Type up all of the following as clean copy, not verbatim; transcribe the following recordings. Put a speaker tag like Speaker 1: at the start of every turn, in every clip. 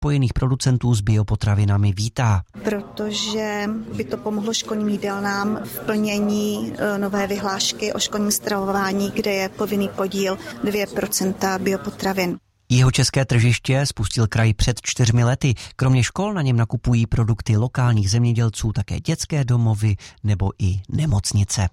Speaker 1: spojených producentů s biopotravinami vítá.
Speaker 2: Protože by to pomohlo školním jídelnám v plnění nové vyhlášky o školním stravování, kde je povinný podíl 2% biopotravin.
Speaker 1: Jihočeské tržiště spustil kraj před 4 lety. Kromě škol na něm nakupují produkty lokálních zemědělců také dětské domovy nebo i nemocnice.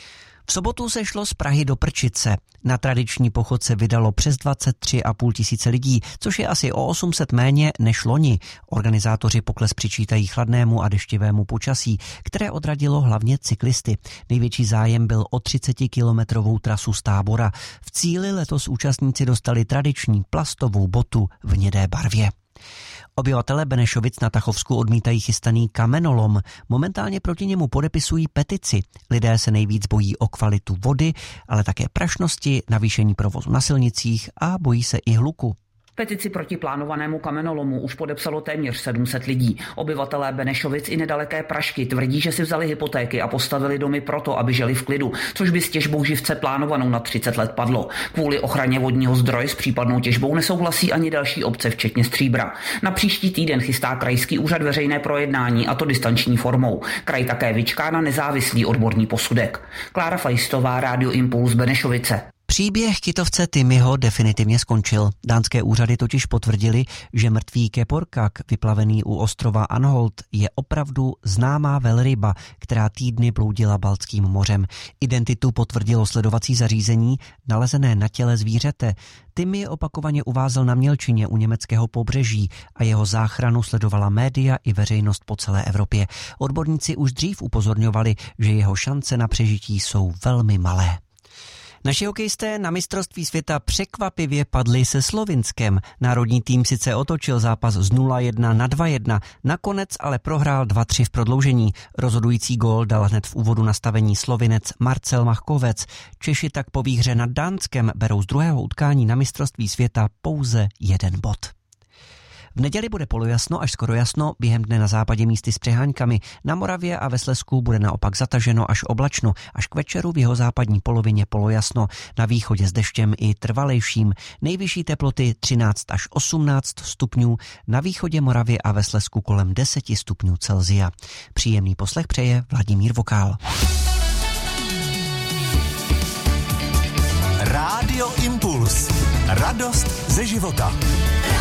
Speaker 1: V sobotu se šlo z Prahy do Prčice. Na tradiční pochod se vydalo přes 23,5 tisíce lidí, což je asi o 800 méně než loni. Organizátoři pokles přičítají chladnému a deštivému počasí, které odradilo hlavně cyklisty. Největší zájem byl o 30-kilometrovou trasu z Tábora. V cíli letos účastníci dostali tradiční plastovou botu v hnědé barvě. Obyvatelé Benešovic na Tachovsku odmítají chystaný kamenolom. Momentálně proti němu podepisují petici. Lidé se nejvíc bojí o kvalitu vody, ale také prašnosti, navýšení provozu na silnicích a bojí se i hluku.
Speaker 3: Petici proti plánovanému kamenolomu už podepsalo téměř 700 lidí. Obyvatelé Benešovic i nedaleké Pražky tvrdí, že si vzali hypotéky a postavili domy proto, aby žili v klidu, což by s těžbou živce plánovanou na 30 let padlo. Kvůli ochraně vodního zdroje s případnou těžbou nesouhlasí ani další obce, včetně Stříbra. Na příští týden chystá krajský úřad veřejné projednání, a to distanční formou. Kraj také vyčká na nezávislý odborný posudek. Klára Fajstová, Rádio Impuls, Benešovice.
Speaker 1: Příběh kytovce Timmyho definitivně skončil. Dánské úřady totiž potvrdili, že mrtvý keporkak, vyplavený u ostrova Anholt, je opravdu známá velryba, která týdny bloudila Baltským mořem. Identitu potvrdilo sledovací zařízení nalezené na těle zvířete. Timmy opakovaně uvázel na mělčině u německého pobřeží a jeho záchranu sledovala média i veřejnost po celé Evropě. Odborníci už dřív upozorňovali, že jeho šance na přežití jsou velmi malé. Naši hokejisté na mistrovství světa překvapivě padli se Slovinskem. Národní tým sice otočil zápas z 0-1 na 2-1, nakonec ale prohrál 2-3 v prodloužení. Rozhodující gól dal hned v úvodu nastavení Slovinec Marcel Machkovec. Češi tak po výhře nad Dánskem berou z druhého utkání na mistrovství světa pouze 1 bod. V neděli bude polojasno až skoro jasno, během dne na západě místy s přeháňkami. Na Moravě a ve Slezsku bude naopak zataženo až oblačno, až k večeru v jihozápadní polovině polojasno, na východě s deštěm i trvalejším. Nejvyšší teploty 13 až 18 stupňů, na východě Moravy a ve Slezsku kolem 10 stupňů Celsia. Příjemný poslech přeje Vladimír Vokál.
Speaker 4: Rádio Impuls. Radost ze života.